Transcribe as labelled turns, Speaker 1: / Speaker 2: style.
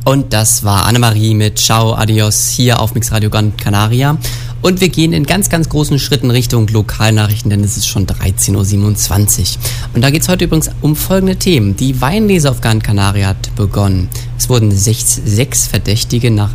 Speaker 1: Und das war Annemarie mit Ciao, Adios hier auf Mixradio Gran Canaria. Und wir gehen in ganz, ganz großen Schritten Richtung Lokalnachrichten, denn es ist schon 13.27 Uhr. Und da geht es heute übrigens um folgende Themen. Die Weinlese auf Gran Canaria hat begonnen. Es wurden sechs Verdächtige nach